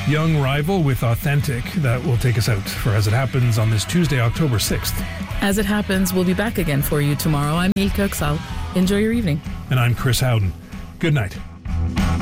Young Rival with Authentic. That will take us out for As It Happens on this Tuesday, October 6th. As It Happens, we'll be back again for you tomorrow. I'm Neil Kirksall. Enjoy your evening. And I'm Chris Howden. Good night.